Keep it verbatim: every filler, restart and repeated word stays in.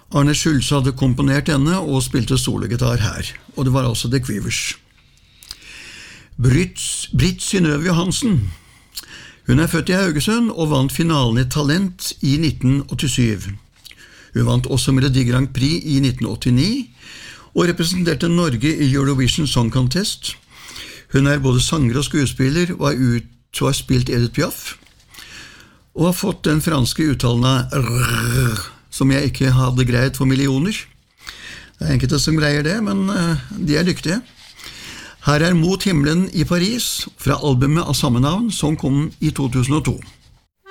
Arne Schulze hadde komponert denne og spilte sologitar her, og det var altså The Quivers. Britt, Britt Synnøve Johansen. Hun er født i Haugesund og vant finalen i Talent i nitten åttisyv. Hun vant også Melodi Grand Prix i nitten åttini, og representerte Norge i Eurovision Song Contest. Hun er både sanger og skuespiller, og har, ut, og har spilt Edith Piaf, og har fått den franske uttalen av rrr, som jeg ikke hadde greid for millioner. Det er enkelte som greier det, men de er dyktige. Her er Mot himmelen i Paris, fra albumet av samme navn, som kom i to tusen og to.